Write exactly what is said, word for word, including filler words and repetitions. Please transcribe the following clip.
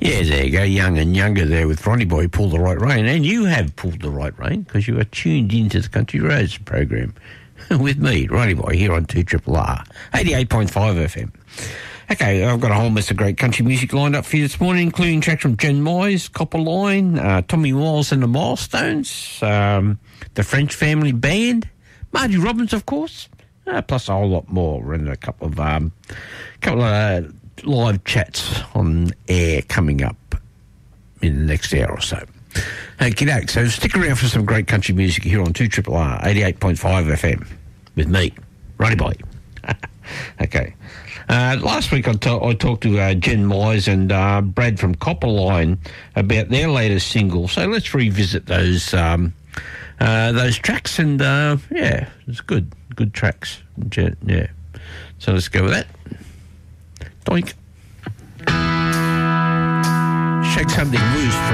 Yeah, there you go, young and younger there with Ronnie Boy, Pull the Right Rein. And you have pulled the right rein because you are tuned into the Country Roads program with me, Ronnie Boy, here on two R R R, eighty-eight point five F M. Okay, I've got a whole mess of great country music lined up for you this morning, including tracks from Jen Mize, Copper Line, uh, Tommy Wiles and the Milestones, um, the French Family Band, Margie Robbins, of course, uh, plus a whole lot more, and a couple of um, couple of uh, live chats on air coming up in the next hour or so. Okie doke, so stick around for some great country music here on two R R R, eighty-eight point five F M, with me, Ronnie Boy. Okay. Uh, last week I, to- I talked to uh, Jen Mize and uh, Brad from Copper Line about their latest single, so let's revisit those um, uh, those tracks, and uh, yeah, it's good, good tracks. Jen, yeah, so let's go with that. Doink. Shake something loose.